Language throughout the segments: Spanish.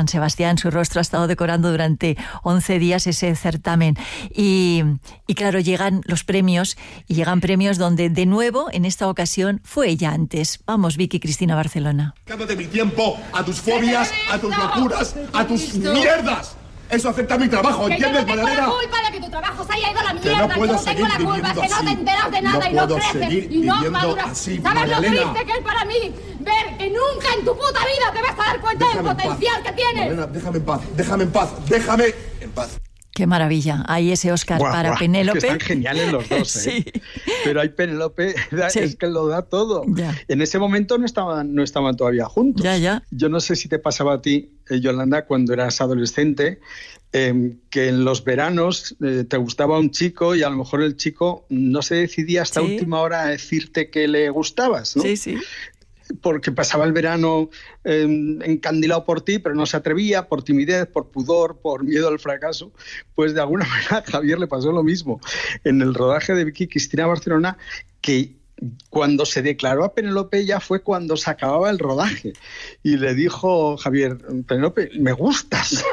San Sebastián. Su rostro ha estado decorando durante 11 días ese certamen. Y claro, llegan los premios, y llegan premios donde, de nuevo, en esta ocasión, fue ella antes. Vamos, Vicky Cristina Barcelona. Dedicándote mi tiempo a tus fobias, a tus locuras, a tus mierdas. Eso afecta a mi trabajo, ¿entiendes, Magdalena? Que yo no tengo la culpa de que tu trabajo se haya ido a la mierda, no puedo que no tengo la seguir culpa, que viviendo no te así. enteras de nada No y no puedo creces seguir y no viviendo maduras. así, ¿Sabes lo Magdalena? triste que es para mí ver que nunca en tu puta vida te vas a dar cuenta del potencial que tienes? Magdalena, déjame en paz, déjame en paz, déjame en paz. Qué maravilla. Ahí ese Oscar para Penélope. Es que están geniales los dos, ¿eh? Sí. Pero hay Penélope, Sí. es que lo da todo. Ya. En ese momento no estaban todavía juntos. Ya. Yo no sé si te pasaba a ti, Yolanda, cuando eras adolescente, que en los veranos te gustaba un chico y a lo mejor el chico no se decidía hasta Sí. última hora a decirte que le gustabas, ¿no? Sí. Porque pasaba el verano encandilado por ti, pero no se atrevía, por timidez, por pudor, por miedo al fracaso. Pues de alguna manera a Javier le pasó lo mismo. En el rodaje de Vicky Cristina Barcelona, que cuando se declaró a Penélope ya fue cuando se acababa el rodaje. Y le dijo Javier, Penélope, me gustas.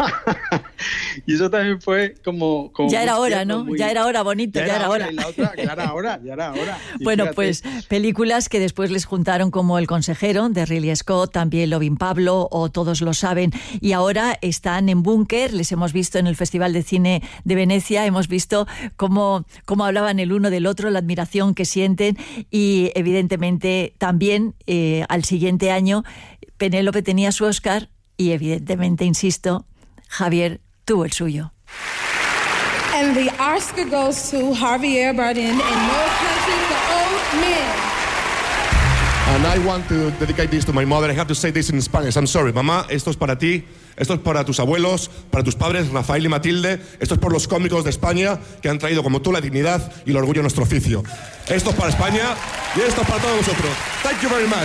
Y eso también fue como ya era hora, ¿no? Ya era hora, bonito, ya era hora. Y la otra, ya era hora. Y bueno, fíjate, pues películas que después les juntaron, como El consejero, de Ridley Scott, también Loving Pablo o Todos lo saben. Y ahora están en Búnker, les hemos visto en el Festival de Cine de Venecia, hemos visto cómo hablaban el uno del otro, la admiración que sienten. Y evidentemente también al siguiente año Penélope tenía su Oscar y evidentemente, insisto, Javier tuvo el suyo. And the Oscar goes to Javier Bardem in No Country for Old Men. And I want to dedicate this to my mother. I have to say this in Spanish. I'm sorry, mamá, esto es para ti, esto es para tus abuelos, para tus padres, Rafael y Matilde. Esto es por los cómicos de España que han traído como tú la dignidad y el orgullo a nuestro oficio. Esto es para España y esto es para todos vosotros. Thank you very much.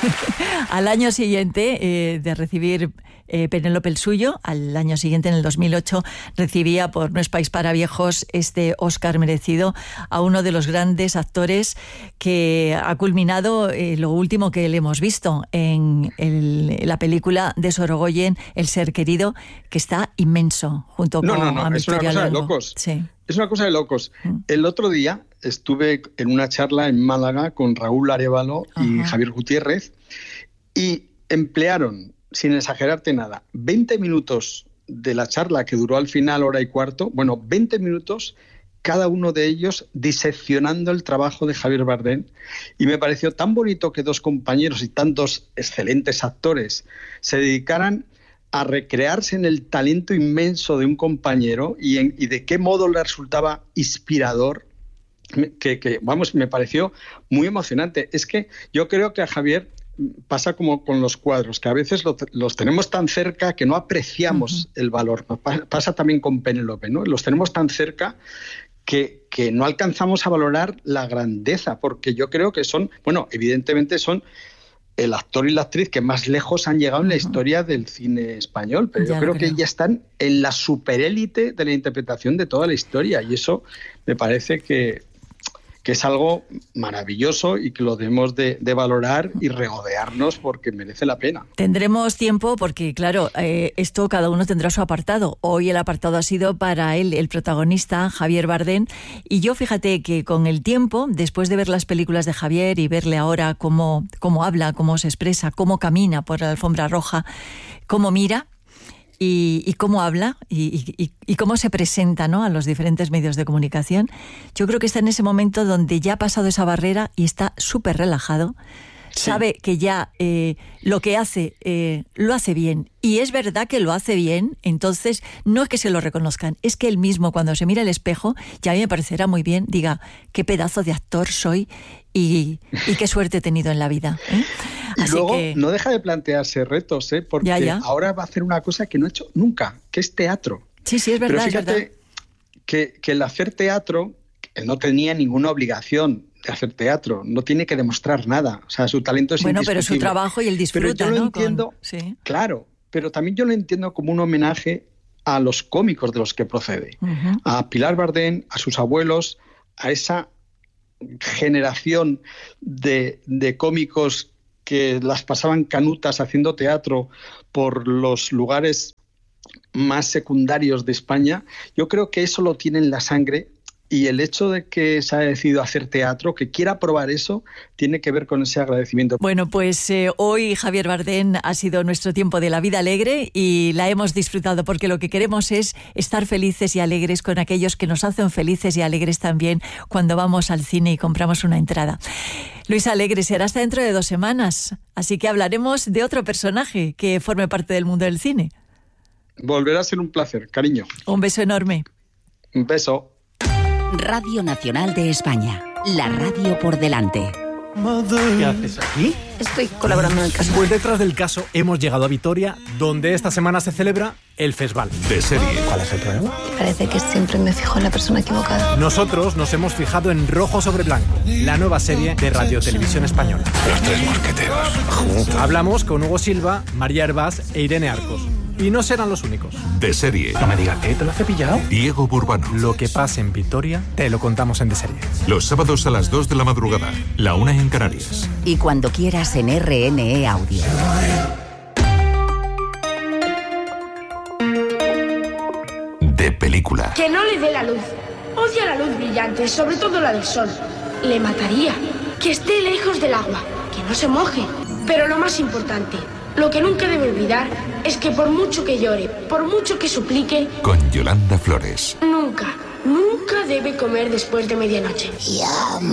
Al año siguiente de recibir Penélope el suyo, al año siguiente, en el 2008, recibía por No es país para viejos este Oscar merecido a uno de los grandes actores que ha culminado lo último que le hemos visto en la película de Sorogoyen, El ser querido, que está inmenso, junto con No, es una cosa de locos. Sí. Es una cosa de locos. El otro día estuve en una charla en Málaga con Raúl Arévalo y Javier Gutiérrez y emplearon, sin exagerarte nada, 20 minutos de la charla, que duró al final hora y cuarto, 20 minutos cada uno de ellos diseccionando el trabajo de Javier Bardem, y me pareció tan bonito que dos compañeros y tantos excelentes actores se dedicaran a recrearse en el talento inmenso de un compañero y de qué modo le resultaba inspirador, que me pareció muy emocionante. Es que yo creo que a Javier pasa como con los cuadros, que a veces los tenemos tan cerca que no apreciamos el valor. Pasa también con Penélope, ¿no? Los tenemos tan cerca que no alcanzamos a valorar la grandeza, porque yo creo que son, evidentemente son el actor y la actriz que más lejos han llegado en la historia del cine español, pero yo creo que ya están en la superélite de la interpretación de toda la historia, y eso me parece que es algo maravilloso y que lo debemos de valorar y regodearnos porque merece la pena. Tendremos tiempo porque, claro, esto cada uno tendrá su apartado. Hoy el apartado ha sido para él, el protagonista, Javier Bardem, y yo fíjate que con el tiempo, después de ver las películas de Javier y verle ahora cómo habla, cómo se expresa, cómo camina por la alfombra roja, cómo mira y cómo habla y cómo se presenta, ¿no?, a los diferentes medios de comunicación, yo creo que está en ese momento donde ya ha pasado esa barrera y está súper relajado. Sí. Sabe que ya lo que hace lo hace bien, y es verdad que lo hace bien. Entonces no es que se lo reconozcan, es que él mismo, cuando se mira al espejo, ya a mí me parecerá muy bien, diga qué pedazo de actor soy y qué suerte he tenido en la vida, ¿eh? Y así luego que no deja de plantearse retos, porque ahora va a hacer una cosa que no ha hecho nunca, que es teatro. Sí, es verdad. Pero fíjate que el hacer teatro, él no tenía ninguna obligación de hacer teatro, no tiene que demostrar nada, o sea, su talento es indiscutible. Pero su trabajo y él disfruta, pero yo lo entiendo, sí. Claro, pero también yo lo entiendo como un homenaje a los cómicos de los que procede, a Pilar Bardem, a sus abuelos, a esa generación de cómicos que las pasaban canutas haciendo teatro por los lugares más secundarios de España, yo creo que eso lo tiene en la sangre. Y el hecho de que se haya decidido hacer teatro, que quiera probar eso, tiene que ver con ese agradecimiento. Bueno, pues hoy Javier Bardem ha sido nuestro tiempo de la vida alegre y la hemos disfrutado porque lo que queremos es estar felices y alegres con aquellos que nos hacen felices y alegres también cuando vamos al cine y compramos una entrada. Luis Alegre será hasta dentro de 2 semanas, así que hablaremos de otro personaje que forme parte del mundo del cine. Volverá a ser un placer, cariño. Un beso enorme. Un beso. Radio Nacional de España, la radio por delante. ¿Qué haces aquí? Estoy colaborando en el caso. Pues detrás del caso hemos llegado a Vitoria, donde esta semana se celebra el Fesval. De serie. ¿Cuál es el problema? Parece que siempre me fijo en la persona equivocada. Nosotros nos hemos fijado en Rojo sobre Blanco, la nueva serie de Radio Televisión Española. Los 3 mosqueteros. Hablamos con Hugo Silva, María Hervás e Irene Arcos. Y no serán los únicos. De serie. No me digas que te lo has cepillado. Diego Burbano. Lo que pasa en Vitoria te lo contamos en De Serie. Los sábados a las 2 de la madrugada, la 1 en Canarias. Y cuando quieras en RNE Audio. De película. Que no le dé la luz. Odia la luz brillante, sobre todo la del sol. Le mataría. Que esté lejos del agua. Que no se moje. Pero lo más importante, lo que nunca debe olvidar es que por mucho que llore, por mucho que suplique, Con Yolanda Flores. nunca debe comer después de medianoche. Yum.